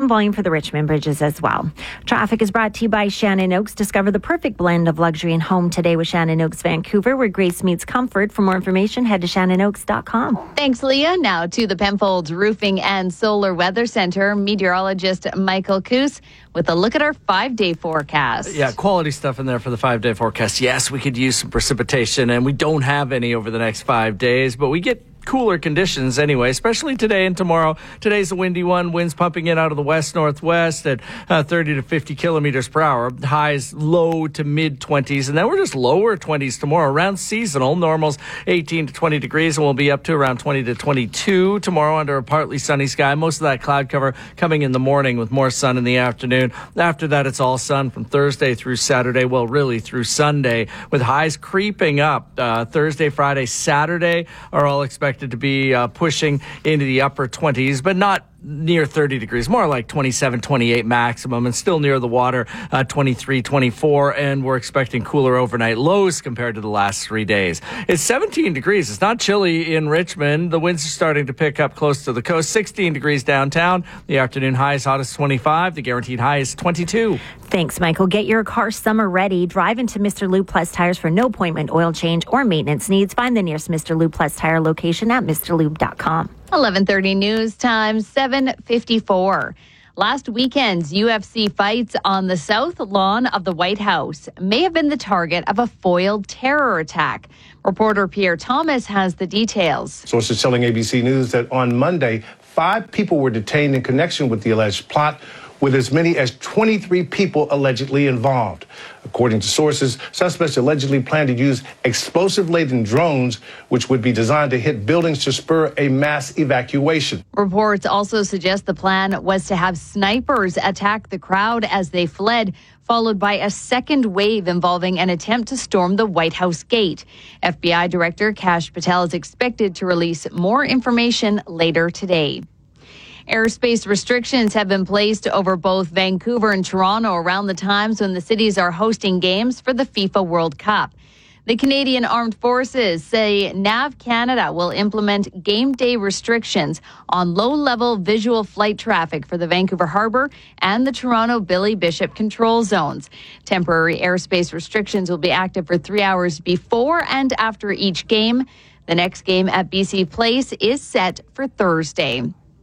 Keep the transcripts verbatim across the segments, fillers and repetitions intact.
some volume for the Richmond bridges as well. Traffic is brought to you by Shannon Oaks. Discover the perfect blend of luxury and home today with Shannon Oaks Vancouver, where grace meets comfort. For more information, head to shannon oaks dot com. Thanks, Leah. Now to the Penfolds Roofing and Solar Weather Center. Meteorologist Michael Coos with a look at our five-day forecast. Yeah, quality stuff in there for the five-day forecast. Yes, we could use some precipitation, and we don't have any over the next five days, but we get cooler conditions anyway, especially today and tomorrow. Today's a windy one, winds pumping in out of the west-northwest at uh, thirty to fifty kilometers per hour. Highs low to mid-twenties, and then we're just lower twenties tomorrow. Around seasonal, normals eighteen to twenty degrees, and we'll be up to around twenty to twenty-two tomorrow under a partly sunny sky. Most of that cloud cover coming in the morning with more sun in the afternoon. After that, it's all sun from Thursday through Saturday, well, really through Sunday, with highs creeping up. Uh, Thursday, Friday, Saturday are all expected to be uh, pushing into the upper twenties, but not near thirty degrees, more like twenty-seven, twenty-eight maximum, and still near the water, uh, twenty-three, twenty-four, and we're expecting cooler overnight lows compared to the last three days. It's seventeen degrees. It's not chilly in Richmond. The winds are starting to pick up close to the coast. sixteen degrees downtown. The afternoon high is hottest twenty-five. The guaranteed high is twenty-two. Thanks, Michael. Get your car summer ready. Drive into Mister Lube Plus Tires for no appointment oil change or maintenance needs. Find the nearest Mister Lube Plus Tire location at mr lube dot com. eleven thirty news time, seven fifty-four. Last weekend's U F C fights on the south lawn of the White House may have been the target of a foiled terror attack. Reporter Pierre Thomas has the details. Sources telling A B C News that on Monday, five people were detained in connection with the alleged plot, with as many as twenty-three people allegedly involved. According to sources, suspects allegedly plan to use explosive-laden drones, which would be designed to hit buildings to spur a mass evacuation. Reports also suggest the plan was to have snipers attack the crowd as they fled, followed by a second wave involving an attempt to storm the White House gate. F B I Director Kash Patel is expected to release more information later today. Airspace restrictions have been placed over both Vancouver and Toronto around the times when the cities are hosting games for the FIFA World Cup. The Canadian Armed Forces say NAV Canada will implement game day restrictions on low-level visual flight traffic for the Vancouver Harbour and the Toronto Billy Bishop control zones. Temporary airspace restrictions will be active for three hours before and after each game. The next game at B C Place is set for Thursday.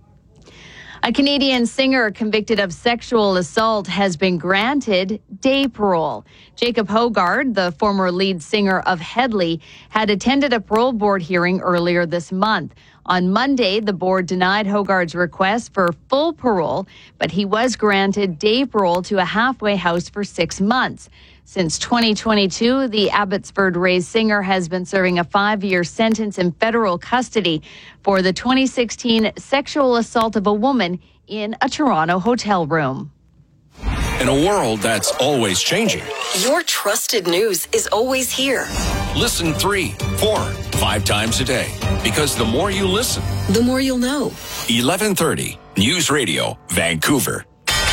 A Canadian singer convicted of sexual assault has been granted day parole. Jacob Hogard, the former lead singer of Headley, had attended a parole board hearing earlier this month. On Monday, the board denied Hogard's request for full parole, but he was granted day parole to a halfway house for six months. Since twenty twenty-two, the Abbotsford-raised singer has been serving a five-year sentence in federal custody for the twenty sixteen sexual assault of a woman in a Toronto hotel room. In a world that's always changing, your trusted news is always here. Listen three, four, five times a day. Because the more you listen, the more you'll know. eleven thirty News Radio, Vancouver.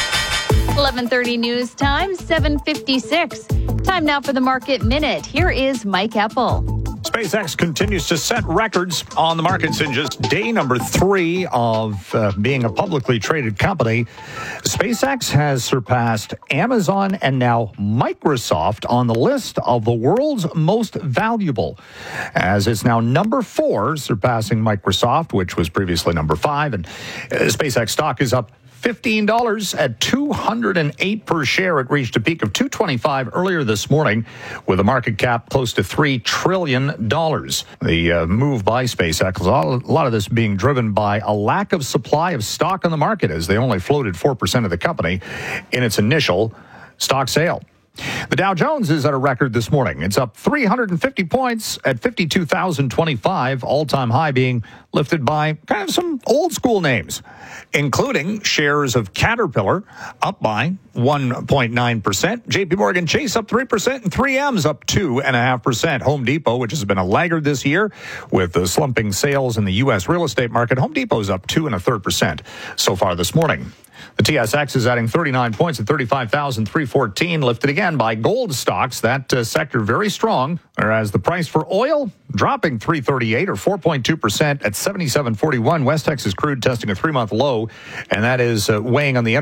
eleven thirty news time, seven fifty-six. Time now for the Market Minute. Here is Mike Eppel. SpaceX continues to set records on the markets in just day number three of uh, being a publicly traded company. SpaceX has surpassed Amazon and now Microsoft on the list of the world's most valuable, as it's now number four, surpassing Microsoft, which was previously number five. And uh, SpaceX stock is up fifteen dollars at two hundred eight per share. It reached a peak of two twenty-five earlier this morning with a market cap close to three trillion dollars. The uh, move by SpaceX, a lot of this being driven by a lack of supply of stock on the market, as they only floated four percent of the company in its initial stock sale. The Dow Jones is at a record this morning. It's up three hundred fifty points at fifty-two thousand twenty-five, all-time high being lifted by kind of some old-school names, including shares of Caterpillar up by one point nine percent. J P Morgan Chase up three percent, and three M's up two point five percent. Home Depot, which has been a laggard this year with the slumping sales in the U S real estate market, Home Depot's up two and a third percent so far this morning. The T S X is adding thirty-nine points at thirty-five thousand three hundred fourteen, lifted again by gold stocks. That uh, sector very strong, whereas the price for oil dropping three thirty-eight or four point two percent at seventy-seven forty-one. West Texas crude testing a three-month low, and that is uh, weighing on the